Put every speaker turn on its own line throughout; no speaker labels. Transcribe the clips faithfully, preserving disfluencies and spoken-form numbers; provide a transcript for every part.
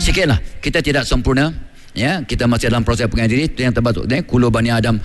sikitlah. Kita tidak sempurna, ya, kita masih dalam proses pengendalian diri. Itu yang terbatuk ni, kullu bani adam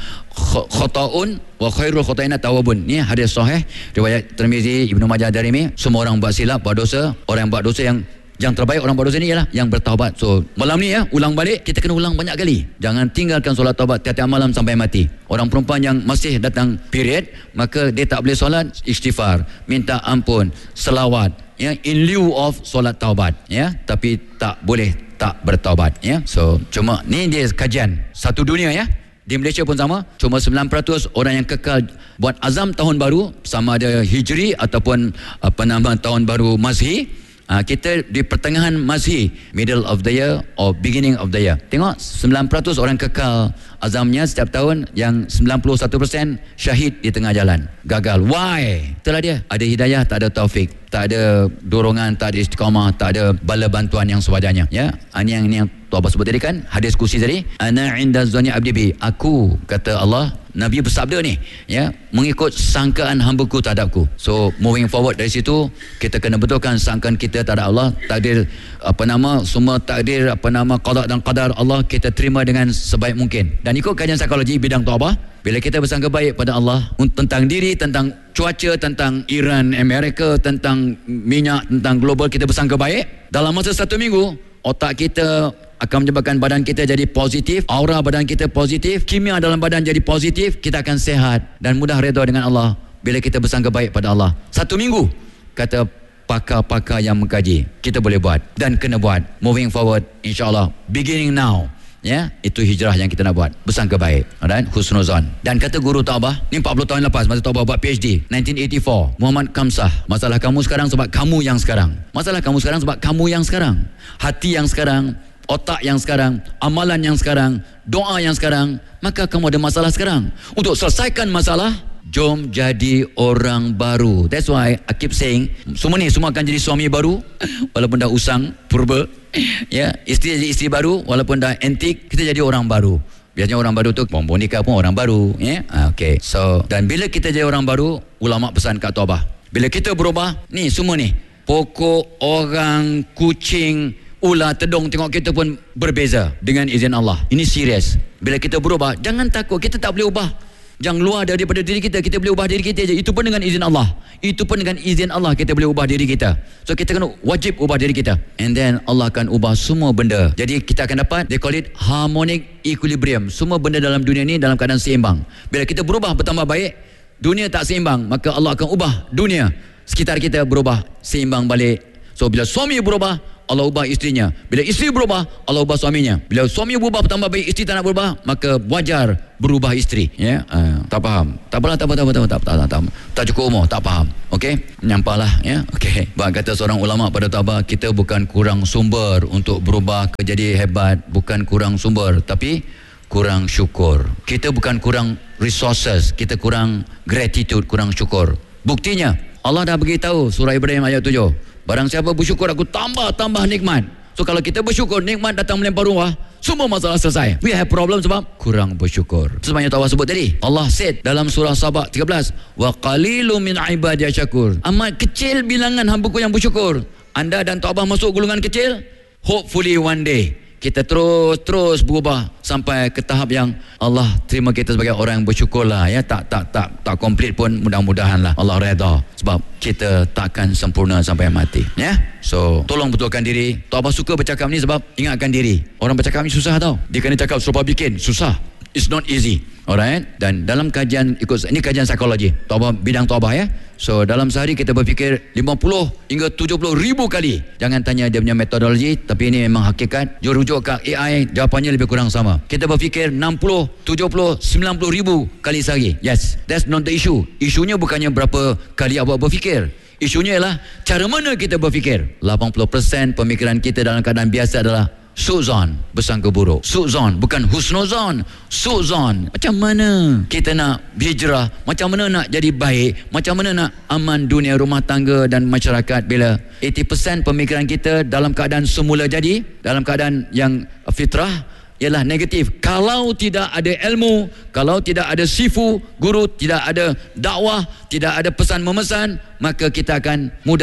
khata'un wa khairul khata'ina tawabun. Ni hadis sahih riwayat Tirmizi, Ibnu Majah, Darimi. Semua orang buat silap, buat dosa. Orang yang buat dosa yang yang terbaik orang buat dosa ni ialah yang bertaubat. So malam ni ya, ulang balik, kita kena ulang banyak kali. Jangan tinggalkan solat taubat tiap-tiap malam sampai mati. Orang perempuan yang masih datang period, maka dia tak boleh solat, istighfar, minta ampun, selawat, ya, in lieu of solat taubat, ya, tapi tak boleh tak bertaubat, ya. So cuma ni dia kajian satu dunia, ya. Di Malaysia pun sama, cuma sembilan peratus orang yang kekal buat azam tahun baru, sama ada Hijri ataupun apa nama tahun baru Mazhi. Ha, kita di pertengahan Mazhi, middle of the year or beginning of the year. Tengok sembilan peratus orang kekal azamnya setiap tahun, yang sembilan puluh satu peratus syahid di tengah jalan, gagal. Why? Itulah dia, ada hidayah, tak ada taufik, tak ada dorongan, tak ada istiqamah, tak ada bala bantuan yang sewajarnya, ya. Ini yang, ini yang Tuan Abah sebut tadi kan, hadis kursi tadi, ana inda zanni abdi bi, aku, kata Allah, Nabi bersabda ni, ya, mengikut sangkaan hamba-Ku terhadapku. So moving forward dari situ, kita kena betulkan sangkaan kita terhadap Allah. Takdir apa nama, semua takdir apa nama qada dan qadar Allah kita terima dengan sebaik mungkin. Dan ikut kajian psikologi bidang Tuan Abah, bila kita bersangka baik pada Allah tentang diri, tentang cuaca, tentang Iran, Amerika, tentang minyak, tentang global, kita bersangka baik, dalam masa satu minggu otak kita akan menyebabkan badan kita jadi positif, aura badan kita positif, kimia dalam badan jadi positif, kita akan sehat dan mudah redha dengan Allah bila kita bersangka baik pada Allah. Satu minggu, kata pakar-pakar yang mengkaji, kita boleh buat dan kena buat. Moving forward, insyaAllah, beginning now, ya, itu hijrah yang kita nak buat, bersangka baik, alright, husnuzan. Dan kata guru Tuan Abah ni empat puluh tahun lepas, masa Tuan Abah buat P H D nineteen eighty-four, Muhammad Kamsah, masalah kamu sekarang sebab kamu yang sekarang, masalah kamu sekarang sebab kamu yang sekarang, hati yang sekarang, otak yang sekarang, amalan yang sekarang, doa yang sekarang, maka kamu ada masalah sekarang. Untuk selesaikan masalah, jom jadi orang baru. That's why I keep saying, semua ni semua akan jadi suami baru walaupun dah usang purba, ya, isteri jadi isteri baru walaupun dah antik, kita jadi orang baru. Biasanya orang baru tu perempuan nikah pun orang baru, ya. Okay, so dan bila kita jadi orang baru, ulama pesan kat Tuan Abah, bila kita berubah, ni semua ni, pokok, orang, kucing, ular, tedung, tengok kita pun berbeza dengan izin Allah. Ini serius. Bila kita berubah, jangan takut, kita tak boleh ubah yang luar daripada diri kita, kita boleh ubah diri kita je. Itu pun dengan izin Allah. Itu pun dengan izin Allah kita boleh ubah diri kita. So kita kena wajib ubah diri kita. And then Allah akan ubah semua benda. Jadi kita akan dapat, they call it harmonic equilibrium. Semua benda dalam dunia ni dalam keadaan seimbang. Bila kita berubah bertambah baik, dunia tak seimbang, maka Allah akan ubah dunia sekitar kita berubah seimbang balik. So bila suami berubah, Allah ubah isterinya. Bila isteri berubah, Allah ubah suaminya. Bila suami berubah bertambah baik, isteri tak nak berubah, maka wajar berubah isteri, ya. Uh, tak faham, tak apalah, tak apa, tak apa, tak apa, tak apa, tak, tak, tak, tak cukup umur, tak faham, okey, nyampahlah, ya. Okey, bang kata seorang ulama pada Tabah, kita bukan kurang sumber untuk berubah ke jadi hebat, bukan kurang sumber, tapi kurang syukur. Kita bukan kurang resources, kita kurang gratitude, kurang syukur. Buktinya Allah dah beritahu surah Ibrahim ayat tujuh, barang siapa bersyukur, aku tambah-tambah nikmat. So kalau kita bersyukur, nikmat datang melempar rumah, semua masalah selesai. We have problem sebab kurang bersyukur. Sebabnya Allah sebut tadi, Allah said dalam surah Sabah tiga belas, wa qalilun min ibadiy syakur. Amat kecil bilangan hamba-Ku yang bersyukur. Anda dan Tok Abah masuk golongan kecil, hopefully one day kita terus-terus berubah sampai ke tahap yang Allah terima kita sebagai orang yang bersyukur lah, ya. Tak tak tak tak komplit pun, mudah-mudahan lah Allah redha, sebab kita takkan sempurna sampai mati, ya. So tolong betulkan diri. Tok Abah suka bercakap ni sebab ingatkan diri. Orang bercakap ni susah tau. Dia kena cakap serupa bikin, susah. It's not easy. Alright. Dan dalam kajian, ikut ini kajian psikologi Tok Abah, bidang Tok Abah, ya. So dalam sehari kita berfikir lima puluh hingga tujuh puluh ribu kali. Jangan tanya dia punya metodologi, tapi ini memang hakikat. Dia rujuk ke A I, jawapannya lebih kurang sama. Kita berfikir enam puluh, tujuh puluh, sembilan puluh ribu kali sehari. Yes, that's not the issue. Isunya bukannya berapa kali awak berfikir. Isunya ialah cara mana kita berfikir. lapan puluh peratus pemikiran kita dalam keadaan biasa adalah su'zon, bersangka buruk. Su'zon, bukan husnuzon. Su'zon. Macam mana kita nak hijrah? Macam mana nak jadi baik? Macam mana nak aman dunia, rumah tangga dan masyarakat bila lapan puluh peratus pemikiran kita dalam keadaan semula jadi, dalam keadaan yang fitrah ialah negatif. Kalau tidak ada ilmu, kalau tidak ada sifu, guru, tidak ada dakwah, tidak ada pesan memesan, maka kita akan mudah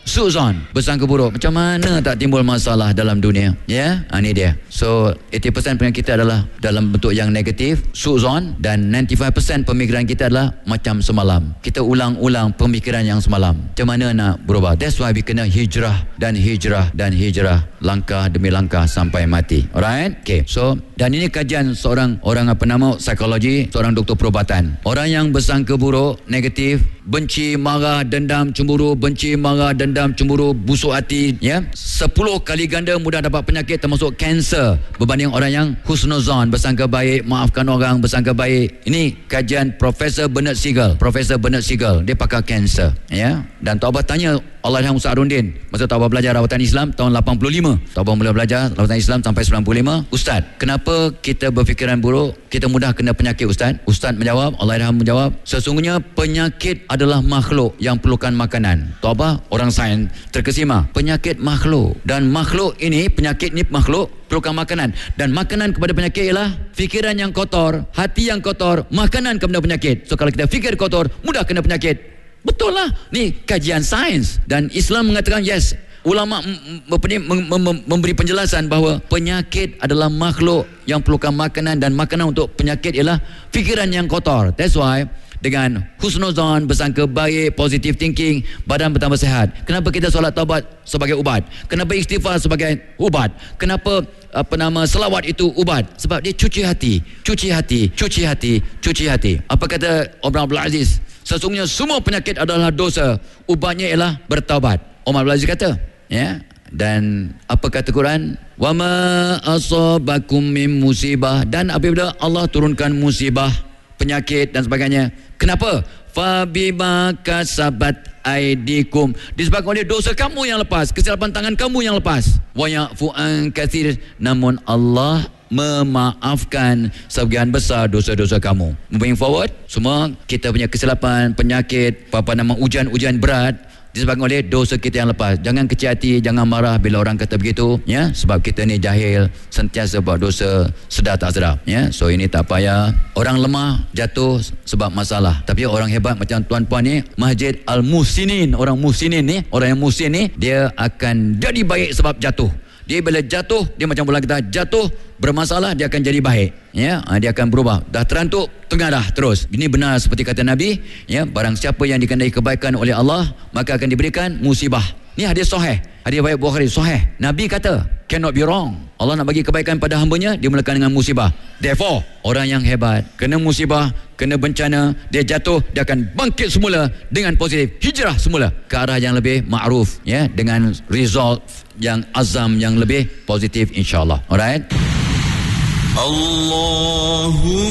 Su'zon, bersangka buruk. Macam mana tak timbul masalah dalam dunia? Ya, yeah? Ini dia. So, eighty percent penyakit kita adalah dalam bentuk yang negatif, su'zon, dan ninety-five percent pemikiran kita adalah macam semalam. Kita ulang-ulang pemikiran yang semalam. Macam mana nak berubah? That's why we kena hijrah dan hijrah dan hijrah, langkah demi langkah sampai mati. Alright? Okay. So, dan ini kajian seorang orang apa nama psikologi, seorang doktor perubatan. Orang yang bersangka buruk, negatif, benci, marah, dendam, cemburu, benci, marah, dendam, cemburu, busuk hati, ya, sepuluh kali ganda mudah dapat penyakit termasuk kanser berbanding orang yang husnuzan, bersangka baik, maafkan orang, bersangka baik. Ini kajian Profesor Bernard Siegel. Profesor Bernard Siegel, dia pakar kanser, ya. Dan Tok Abah tanya Allahyarham Ustaz Arundin masa Tok Abah belajar rawatan Islam tahun lapan puluh lima. Tok Abah mula belajar rawatan Islam sampai sembilan puluh lima. Ustaz, kenapa kita berfikiran buruk? Kita mudah kena penyakit, Ustaz? Ustaz menjawab, Allahyarham menjawab, sesungguhnya penyakit adalah makhluk yang perlukan makanan. Tok Abah orang sains terkesima, penyakit makhluk, dan makhluk ini, penyakit ni makhluk perlukan makanan, dan makanan kepada penyakit ialah fikiran yang kotor, hati yang kotor, makanan kepada penyakit. So kalau kita fikir kotor, mudah kena penyakit. Betul lah, ni kajian sains. Dan Islam mengatakan yes, ulama memberi penjelasan bahawa penyakit adalah makhluk yang perlukan makanan, dan makanan untuk penyakit ialah fikiran yang kotor. That's why dengan husnuzan, bersangka baik, positive thinking, badan bertambah sihat. Kenapa kita solat taubat sebagai ubat? Kenapa istighfar sebagai ubat? Kenapa apa nama selawat itu ubat? Sebab dia cuci hati, cuci hati, cuci hati, cuci hati. Apa kata Umar Abdul Aziz? Sesungguhnya semua penyakit adalah dosa, ubatnya ialah bertaubat. Umar Abdul Aziz kata, ya. Dan apa kata Quran? Wa ma asabakum min musibah, dan apabila Allah turunkan musibah, penyakit dan sebagainya, kenapa? Fa bima kasabat aidikum, disebabkan oleh dosa kamu yang lepas, kesilapan tangan kamu yang lepas. Wa ya'fu an katsir, namun Allah memaafkan sebagian besar dosa-dosa kamu. Moving forward, semua kita punya kesilapan, penyakit, apa nama ujian-ujian berat disebabkan oleh dosa kita yang lepas. Jangan kecil hati, jangan marah bila orang kata begitu, ya, sebab kita ni jahil, sentiasa buat dosa sedar tak sedar, ya. So ini tak payah. Orang lemah jatuh sebab masalah, tapi orang hebat macam tuan-puan ni, Masjid Al-Muhsinin, orang Muhsinin ni, orang yang muhsin ni, dia akan jadi baik sebab jatuh. Dia bila jatuh, dia macam bola kita, jatuh bermasalah, dia akan jadi baik, ya, dia akan berubah. Dah terantuk, tengah dah terus. Ini benar seperti kata Nabi, ya, barang siapa yang dikendai kebaikan oleh Allah, maka akan diberikan musibah. Ini hadis sahih, hadis riwayat Bukhari sahih. Nabi kata, cannot be wrong. Allah nak bagi kebaikan pada hambanya, dia mulakan dengan musibah. Therefore, orang yang hebat, kena musibah, kena bencana, dia jatuh, dia akan bangkit semula dengan positif, hijrah semula ke arah yang lebih ma'ruf, ya, dengan result yang azam yang lebih positif, insyaAllah. Alright. Allahu